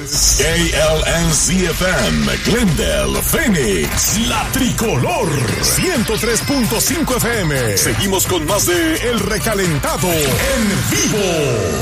KLNC-FM, Glendale, Phoenix, La Tricolor, 103.5 FM. Seguimos con más de El Recalentado en vivo.